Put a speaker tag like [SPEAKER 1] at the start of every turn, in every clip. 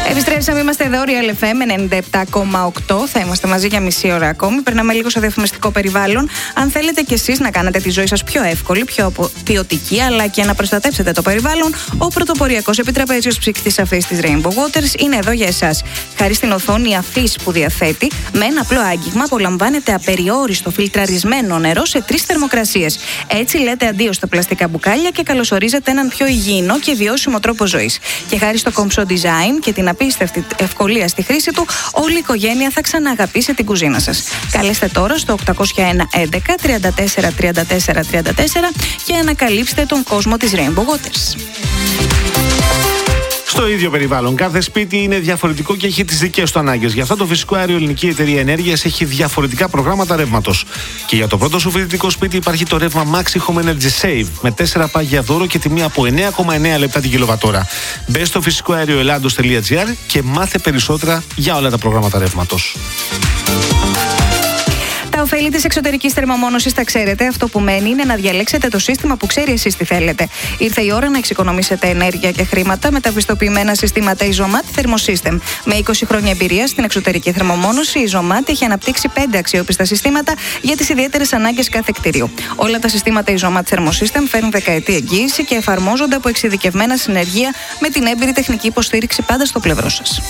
[SPEAKER 1] Επιστρέψαμε, είμαστε εδώ, Real FM 97,8. Θα είμαστε μαζί για μισή ώρα ακόμη. Περνάμε λίγο στο διαφημιστικό περιβάλλον. Αν θέλετε κι εσείς να κάνετε τη ζωή σας πιο εύκολη, πιο ποιοτική, αλλά και να προστατεύσετε το περιβάλλον, ο πρωτοποριακός επιτραπέζιος ψυκτής αφής της Rainbow Waters είναι εδώ για εσάς. Χάρη στην οθόνη αφής που διαθέτει, με ένα απλό άγγιγμα απολαμβάνετε απεριόριστο φιλτραρισμένο νερό σε 3 θερμοκρασίες. Έτσι λέτε αντίο στα πλαστικά μπουκάλια και καλωσορίζετε έναν πιο υγιεινό και βιώσιμο τρόπο ζωής. Και χάρη στο κομψό design και την απίστευτη ευκολία στη χρήση του, όλη η οικογένεια θα ξανααγαπήσει την κουζίνα σας. Καλέστε τώρα στο 801 11 34 34 34 και ανακαλύψτε τον κόσμο της Rainbow Waters.
[SPEAKER 2] Στο ίδιο περιβάλλον, κάθε σπίτι είναι διαφορετικό και έχει τις δικές του ανάγκες. Γι' αυτό το Φυσικό Αέριο Ελληνική Εταιρεία Ενέργειας έχει διαφορετικά προγράμματα ρεύματος. Και για το πρώτο σου φοιτητικό σπίτι υπάρχει το ρεύμα Maxi Home Energy Save με 4 πάγια δώρο και τιμή από 9,9 λεπτά την κιλοβατόρα. Μπες στο φυσικοαερioελλάδος.gr και μάθε περισσότερα για όλα τα προγράμματα ρεύματος.
[SPEAKER 1] Τα ωφέλη της εξωτερικής θερμομόνωσης τα ξέρετε. Αυτό που μένει είναι να διαλέξετε το σύστημα που ξέρει εσείς τι θέλετε. Ήρθε η ώρα να εξοικονομήσετε ενέργεια και χρήματα με τα πιστοποιημένα συστήματα Isomat Thermosystem. Με 20 χρόνια εμπειρία στην εξωτερική θερμομόνωση, η Isomat έχει αναπτύξει 5 αξιόπιστα συστήματα για τις ιδιαίτερες ανάγκες κάθε κτίριου. Όλα τα συστήματα Isomat Thermosystem φέρνουν δεκαετή εγγύηση και εφαρμόζονται από εξειδικευμένα συνεργεία με την έμπειρη τεχνική υποστήριξη πάντα στο πλευρό σας.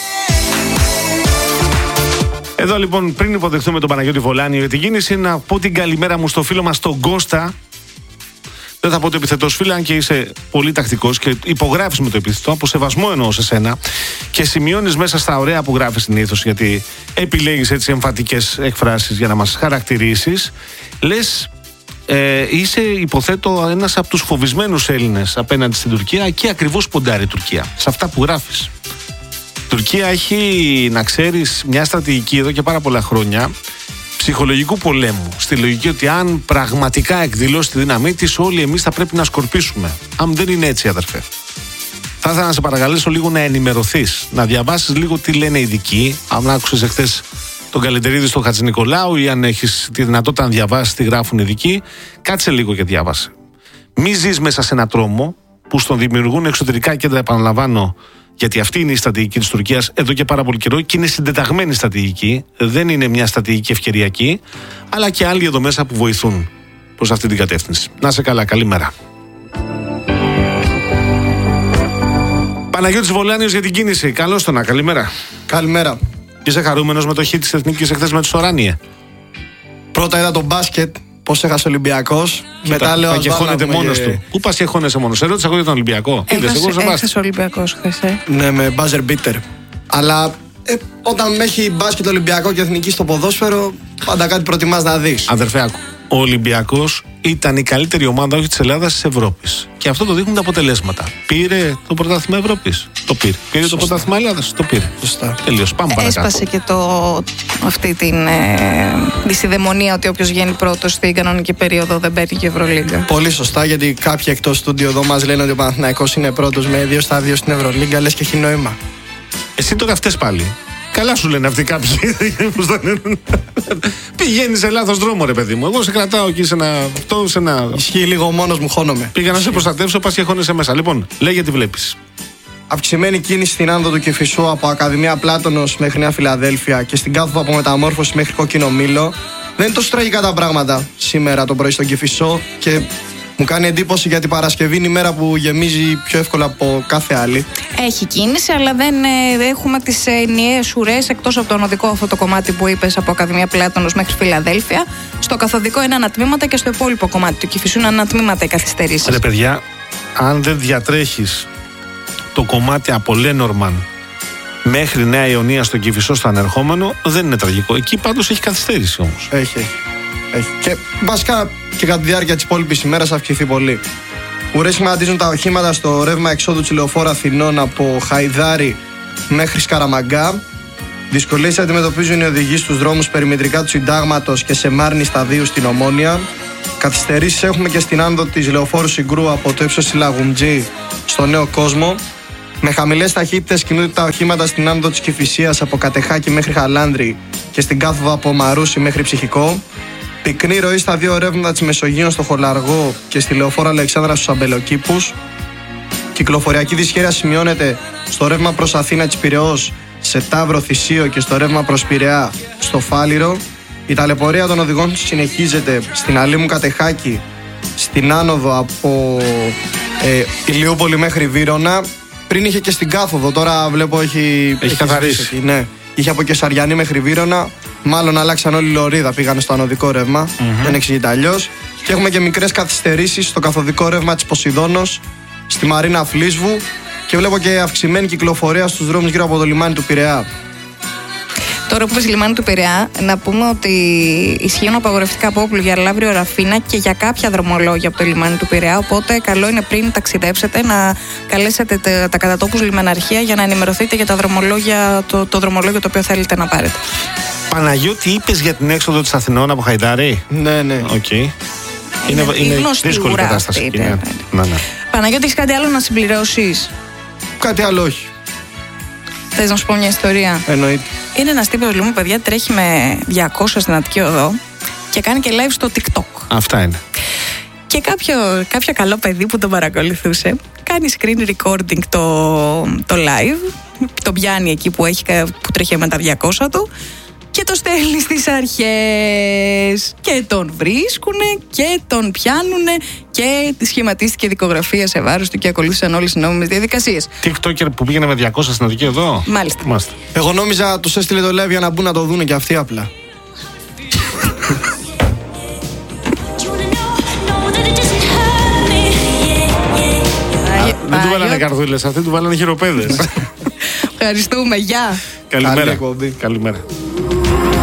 [SPEAKER 2] Εδώ λοιπόν, πριν υποδεχτούμε τον Παναγιώτη Βολάνιο για την κίνηση, να πω την καλημέρα μου στο φίλο μας τον Κώστα. Δεν θα πω το επιθετό φίλο, αν και είσαι πολύ τακτικός και υπογράφεις με το επιθετό, από σεβασμό εννοώ σε σένα, και σημειώνεις μέσα στα ωραία που γράφεις συνήθως, γιατί επιλέγεις έτσι εμφατικές εκφράσεις για να μας χαρακτηρίσεις. Λες, είσαι, υποθέτω, ένας από τους φοβισμένους Έλληνες απέναντι στην Τουρκία, και ακριβώς ποντάρει η Τουρκία σε αυτά που γράφεις. Η Τουρκία έχει, να ξέρεις, μια στρατηγική εδώ και πάρα πολλά χρόνια ψυχολογικού πολέμου. Στη λογική ότι αν πραγματικά εκδηλώσει τη δύναμή της, όλοι εμείς θα πρέπει να σκορπίσουμε. Αν δεν είναι έτσι, αδερφέ. Θα ήθελα να σε παρακαλέσω λίγο να ενημερωθείς, να διαβάσεις λίγο τι λένε οι ειδικοί. Αν άκουσες εχθές τον Καλεντερίδη στο Χατζηνικολάου, ή αν έχεις τη δυνατότητα να διαβάσεις τι γράφουν οι ειδικοί, κάτσε λίγο και διάβασε. Μη ζεις μέσα σε ένα τρόμο που στον δημιουργούν εξωτερικά κέντρα, επαναλαμβάνω. Γιατί αυτή είναι η στρατηγική της Τουρκίας εδώ και πάρα πολύ καιρό και είναι συντεταγμένη στρατηγική. Δεν είναι μια στρατηγική ευκαιριακή, αλλά και άλλοι εδώ μέσα που βοηθούν προς αυτή την κατεύθυνση. Να είσαι καλά, καλημέρα. Παναγιώτης Βολάνιος για την κίνηση. Καλώς το να, καλημέρα.
[SPEAKER 3] Καλημέρα.
[SPEAKER 2] Είσαι χαρούμενος με το χ της Εθνικής εχθές με τους Οράνιε?
[SPEAKER 3] Πρώτα είδα το μπάσκετ, πώς έχασε ο Ολυμπιακός. Μετά λέω
[SPEAKER 2] και χώνεται μόνος του. Πού πας και χώνεσαι μόνος? Σε ρώτησα εγώ για τον Ολυμπιακό.
[SPEAKER 1] Έχασε ο Ολυμπιακός χθες.
[SPEAKER 3] Ναι, με buzzer beater. Αλλά όταν έχει μπάσκετ Ολυμπιακό και Εθνική στο ποδόσφαιρο, πάντα κάτι προτιμάς να δεις.
[SPEAKER 2] Αδερφέ, άκου. Ο Ολυμπιακός ήταν η καλύτερη ομάδα, όχι της Ελλάδας, της Ευρώπης. Και αυτό το δείχνουν τα αποτελέσματα. Πήρε το πρωτάθλημα Ευρώπης. Το πήρε. Πήρε το πρωτάθλημα Ελλάδας. Το πήρε.
[SPEAKER 3] Σωστά.
[SPEAKER 2] Τελείως. Πάμε παρακάτω.
[SPEAKER 1] Έσπασε και αυτή την δυσιδαιμονία ότι όποιος βγαίνει πρώτος στην κανονική περίοδο δεν παίρνει και Ευρωλίγκα.
[SPEAKER 3] Πολύ σωστά, γιατί κάποιοι εκτός στούντιο εδώ μας λένε ότι ο Παναθηναϊκός είναι πρώτος με 2 στάδιο στην Ευρωλίγκα, λες και έχει νόημα.
[SPEAKER 2] Εσύ τώρα φταίς πάλι. Καλά σου λένε αυτοί κάποιοι. Πηγαίνεις σε λάθος δρόμο, ρε παιδί μου. Εγώ σε κρατάω εκεί σε ένα.
[SPEAKER 3] Ισχύει λίγο, μόνος μου χώνομαι.
[SPEAKER 2] Πήγα να σε προστατεύσω, πας και χώνεσαι μέσα. Λοιπόν, λέγε τι βλέπεις.
[SPEAKER 3] Αυξημένη κίνηση στην άνοδο του Κηφισού από Ακαδημία Πλάτωνος μέχρι Νέα Φιλαδέλφια και στην κάθοδο από Μεταμόρφωση μέχρι Κόκκινο Μήλο. Δεν είναι τόσο τραγικά τα πράγματα σήμερα το πρωί στον Κηφισό και μου κάνει εντύπωση, γιατί Παρασκευή είναι η μέρα που γεμίζει πιο εύκολα από κάθε άλλη.
[SPEAKER 1] Έχει κίνηση, αλλά δεν έχουμε τις ενιαίες ουρές, εκτός από το οδικό αυτό το κομμάτι που είπες από Ακαδημία Πλάτωνος μέχρι Φιλαδέλφια. Στο καθοδικό είναι ανατμήματα και στο υπόλοιπο κομμάτι του Κηφισού είναι ανατμήματα οι καθυστερήσεις.
[SPEAKER 2] Ρε παιδιά, αν δεν διατρέχεις το κομμάτι από Λένορμαν μέχρι Νέα Ιωνία στον Κηφισό στο ανερχόμενο, δεν είναι τραγικό. Εκεί πάντως έχει καθυστέρηση όμως.
[SPEAKER 3] Έχει. Και βασικά και κατά τη διάρκεια της υπόλοιπης ημέρας θα αυξηθεί πολύ. Ουρές σχηματίζουν τα οχήματα στο ρεύμα εξόδου της Λεωφόρου Αθηνών από Χαϊδάρη μέχρι Σκαραμαγκά. Δυσκολίες αντιμετωπίζουν οι οδηγοί στους δρόμους περιμετρικά του Συντάγματος και σε Μάρνη σταδίου στην Ομόνια. Καθυστερήσεις έχουμε και στην άνοδο της Λεωφόρου Συγκρού από το ύψος της Λαγουμτζή στο Νέο Κόσμο. Με χαμηλές ταχύτητες κινούνται τα οχήματα στην άνοδο της Κηφισίας από Κατεχάκη μέχρι Χαλάνδρη και στην κάθοδο από Μαρούσι μέχρι Ψυχικό. Πυκνή ροή στα 2 ρεύματα της Μεσογείων στο Χολαργό και στη Λεωφόρο Αλεξάνδρα στους Αμπελοκήπους. Κυκλοφοριακή δυσχέρεια σημειώνεται στο ρεύμα προς Αθήνα της Πειραιώς, σε Ταύρο Θησίο και στο ρεύμα προς Πειραιά στο Φάληρο. Η ταλαιπωρία των οδηγών συνεχίζεται στην Αλήμου Κατεχάκη, στην άνοδο από Ηλιούπολη μέχρι Βύρωνα. Πριν είχε και στην κάθοδο, τώρα βλέπω έχει
[SPEAKER 2] καθαρίσει.
[SPEAKER 3] Ναι. Είχε από Κεσαριανή μέχρι Βύρωνα. Μάλλον αλλάξαν όλη λωρίδα, πήγανε στο ανωδικό ρεύμα. Δεν εξηγείται αλλιώς. Και έχουμε και μικρές καθυστερήσεις στο καθοδικό ρεύμα της Ποσειδώνος, στη Μαρίνα Φλίσβου. Και βλέπω και αυξημένη κυκλοφορία στους δρόμους γύρω από το λιμάνι του Πειραιά.
[SPEAKER 1] Τώρα που είπες λιμάνι του Πειραιά, να πούμε ότι ισχύουν απαγορευτικά από όπλου για Λαύριο Ραφίνα και για κάποια δρομολόγια από το λιμάνι του Πειραιά. Οπότε, καλό είναι πριν ταξιδέψετε να καλέσετε τα κατατόπους λιμεναρχεία για να ενημερωθείτε για τα δρομολόγια, το δρομολόγιο το οποίο θέλετε να πάρετε.
[SPEAKER 2] Παναγιώτη, είπες για την έξοδο της Αθηνών από Χαϊδάρη.
[SPEAKER 3] Ναι.
[SPEAKER 2] Okay. Είναι δύσκολη κατάσταση. Ναι.
[SPEAKER 1] Παναγιώτη, έχεις κάτι άλλο να συμπληρώσεις?
[SPEAKER 3] Κάτι άλλο όχι.
[SPEAKER 1] Θες να σου πω μια ιστορία?
[SPEAKER 3] Εννοείται.
[SPEAKER 1] Είναι ένας τύπος, λοιπόν, παιδιά, τρέχει με 200 στην Αττική Οδό και κάνει και live στο TikTok.
[SPEAKER 2] Αυτά είναι.
[SPEAKER 1] Και κάποιο καλό παιδί που τον παρακολουθούσε κάνει screen recording το live, τον πιάνει εκεί που τρέχει με τα 200 του και το στέλνει στις αρχές και τον βρίσκουνε και τον πιάνουνε και σχηματίστηκε δικογραφία σε βάρος του και ακολούθησαν όλες οι νόμιμες διαδικασίες.
[SPEAKER 2] TikToker που πήγαινε με 200 στην Αττική Οδό.
[SPEAKER 1] Μάλιστα.
[SPEAKER 3] Εγώ νόμιζα τους έστειλε το live για να μπουν να το δούνε και αυτοί απλά.
[SPEAKER 2] Δεν του βάλανε καρδούλες, αυτοί του βάλανε χειροπέδες.
[SPEAKER 1] Ευχαριστούμε, γεια.
[SPEAKER 2] Καλημέρα.